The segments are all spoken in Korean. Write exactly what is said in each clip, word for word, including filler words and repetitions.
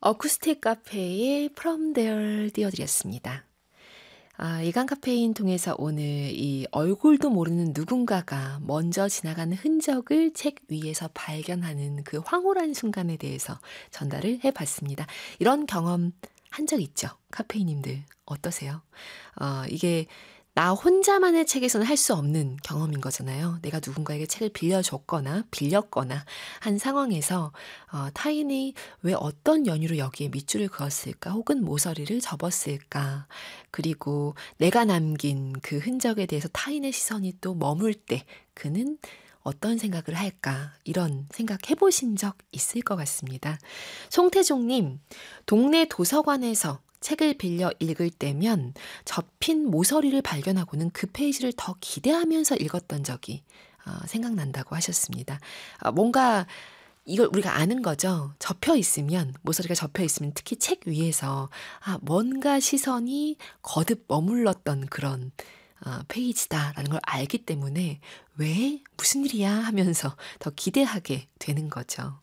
어쿠스틱 카페의 From There 띄워드렸습니다. 아, 일간 카페인 통해서 오늘 이 얼굴도 모르는 누군가가 먼저 지나가는 흔적을 책 위에서 발견하는 그 황홀한 순간에 대해서 전달을 해봤습니다. 이런 경험 한 적 있죠? 카페인님들 어떠세요? 어, 이게 나 혼자만의 책에서는 할 수 없는 경험인 거잖아요. 내가 누군가에게 책을 빌려줬거나 빌렸거나 한 상황에서 어, 타인이 왜 어떤 연유로 여기에 밑줄을 그었을까 혹은 모서리를 접었을까, 그리고 내가 남긴 그 흔적에 대해서 타인의 시선이 또 머물 때 그는 어떤 생각을 할까, 이런 생각 해보신 적 있을 것 같습니다. 송태종님, 동네 도서관에서 책을 빌려 읽을 때면 접힌 모서리를 발견하고는 그 페이지를 더 기대하면서 읽었던 적이 어, 생각난다고 하셨습니다. 어, 뭔가 이걸 우리가 아는 거죠. 접혀 있으면, 모서리가 접혀 있으면 특히 책 위에서 아, 뭔가 시선이 거듭 머물렀던 그런 어, 페이지다라는 걸 알기 때문에 왜 무슨 일이야 하면서 더 기대하게 되는 거죠.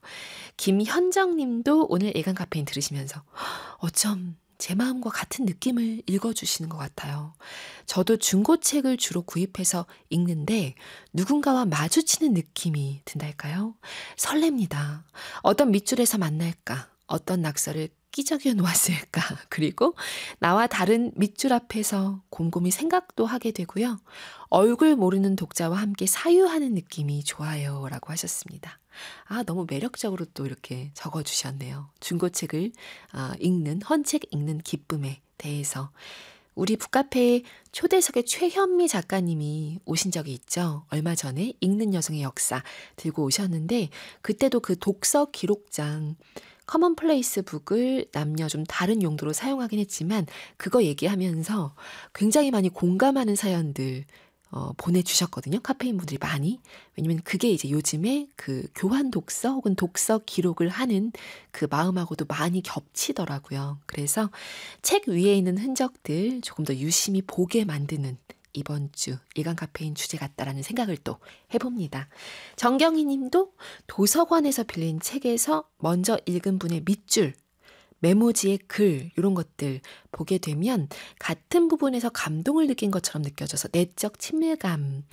김현정 님도 오늘 예간 카페인 들으시면서 어쩜 제 마음과 같은 느낌을 읽어주시는 것 같아요. 저도 중고책을 주로 구입해서 읽는데 누군가와 마주치는 느낌이 든달까요? 설렙니다. 어떤 밑줄에서 만날까? 어떤 낙서를 끼적여 놓았을까? 그리고 나와 다른 밑줄 앞에서 곰곰이 생각도 하게 되고요. 얼굴 모르는 독자와 함께 사유하는 느낌이 좋아요 라고 하셨습니다. 아, 너무 매력적으로 또 이렇게 적어주셨네요. 중고책을 아, 읽는, 헌책 읽는 기쁨에 대해서. 우리 북카페에 초대석의 최현미 작가님이 오신 적이 있죠. 얼마 전에 읽는 여성의 역사 들고 오셨는데 그때도 그 독서 기록장 커먼플레이스 북을 남녀 좀 다른 용도로 사용하긴 했지만 그거 얘기하면서 굉장히 많이 공감하는 사연들 어, 보내주셨거든요. 카페인 분들이 많이. 왜냐면 그게 이제 요즘에 그 교환 독서 혹은 독서 기록을 하는 그 마음하고도 많이 겹치더라고요. 그래서 책 위에 있는 흔적들 조금 더 유심히 보게 만드는 이번 주 일간 카페인 주제 같다라는 생각을 또 해봅니다. 정경희 님도 도서관에서 빌린 책에서 먼저 읽은 분의 밑줄, 메모지의 글, 이런 것들 보게 되면 같은 부분에서 감동을 느낀 것처럼 느껴져서 내적 친밀감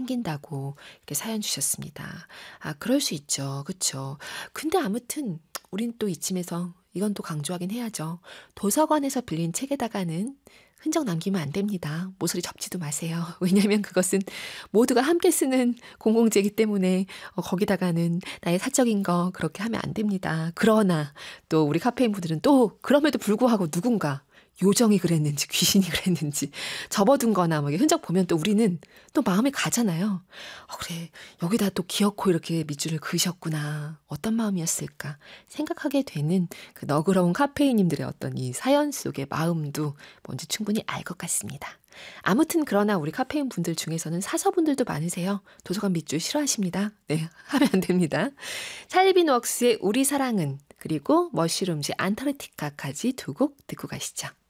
생긴다고 이렇게 사연 주셨습니다. 아, 그럴 수 있죠. 그렇죠. 근데 아무튼 우린 또 이쯤에서 이건 또 강조하긴 해야죠. 도서관에서 빌린 책에다가는 흔적 남기면 안 됩니다. 모서리 접지도 마세요. 왜냐하면 그것은 모두가 함께 쓰는 공공재이기 때문에 어, 거기다가는 나의 사적인 거 그렇게 하면 안 됩니다. 그러나 또 우리 카페인 분들은 또 그럼에도 불구하고 누군가 요정이 그랬는지 귀신이 그랬는지 접어둔 거나 뭐 흔적 보면 또 우리는 또 마음이 가잖아요. 어, 그래, 여기다 또 기어코 이렇게 밑줄을 그으셨구나. 어떤 마음이었을까 생각하게 되는 그 너그러운 카페인님들의 어떤 이 사연 속의 마음도 뭔지 충분히 알 것 같습니다. 아무튼 그러나 우리 카페인 분들 중에서는 사서분들도 많으세요. 도서관 밑줄 싫어하십니다. 네, 하면 안 됩니다. 찰리빈 웍스의 우리 사랑은, 그리고 머쉬룸즈 안타르티카까지 두 곡 듣고 가시죠.